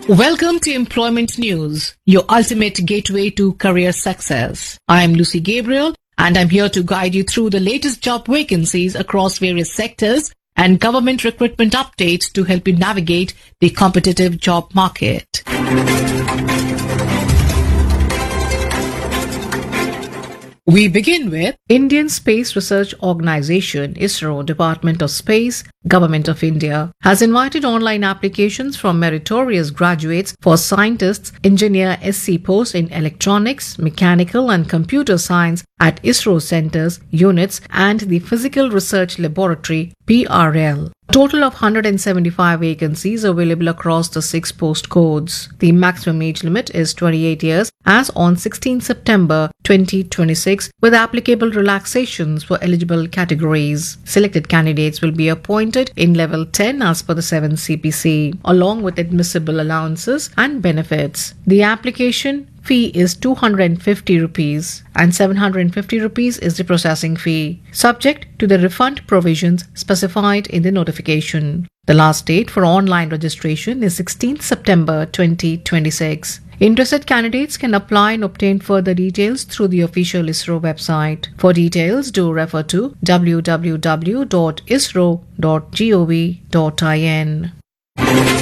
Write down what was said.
Welcome to Employment News, your ultimate gateway to career success. I am Lucy Gabriel, and I'm here to guide you through the latest job vacancies across various sectors and government recruitment updates to help you navigate the competitive job market. We begin with Indian Space Research Organisation, ISRO, Department of Space, Government of India, has invited online applications from meritorious graduates for scientists, engineer SC posts in electronics, mechanical and computer science at ISRO centers, units and the Physical Research Laboratory, PRL. A total of 175 vacancies available across the 6 post codes. The maximum age limit is 28 years as on 16 September 2026 with applicable relaxations for eligible categories. Selected candidates will be appointed in level 10 as per the 7th CPC along with admissible allowances and benefits. The application fee is 250 rupees and 750 rupees is the processing fee, subject to the refund provisions specified in the notification. The last date for online registration is 16th September 2026. Interested candidates can apply and obtain further details through the official ISRO website. For details, do refer to www.isro.gov.in.